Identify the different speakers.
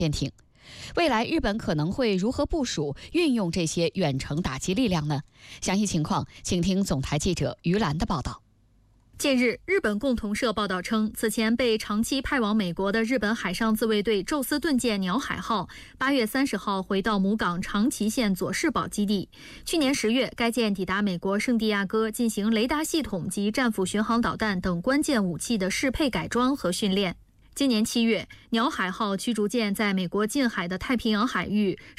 Speaker 1: 舰艇。未来日本可能会如何部署运用这些远程打击力量呢？详细情况，请听总台记者于兰的报道。
Speaker 2: 近日，日本共同社报道称，此前被长期派往美国的日本海上自卫队宙斯盾舰鸟海号8月30号回到母港长崎县佐世保基地。去年10月，该舰抵达美国圣地亚哥进行雷达系统及战斧巡航导弹等关键武器的适配改装和训练。今年7月，鸟海号驱逐舰在美国近海的太平洋海域